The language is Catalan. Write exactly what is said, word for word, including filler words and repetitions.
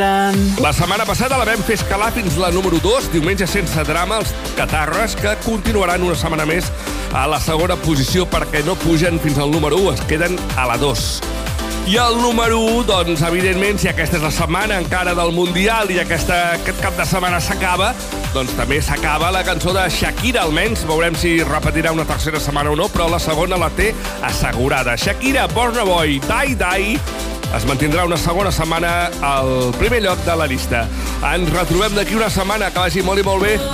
La setmana passada la vam fer escalar fins la número dos, diumenge sense drama, els Catarres, que continuaran una setmana més a la segona posició perquè no pugen fins al número u, es queden a la dos. I el número u, doncs, evidentment, si aquesta és la setmana encara del Mundial i aquesta, aquest cap de setmana s'acaba, doncs també s'acaba la cançó de Shakira, almenys. Veurem si repetirà una tercera setmana o no, però la segona la té assegurada. Shakira, Burna Boy, Die Die, es mantindrà una segona setmana al primer lloc de la llista. Ens retrobem d'aquí una setmana, que vagi molt i molt bé.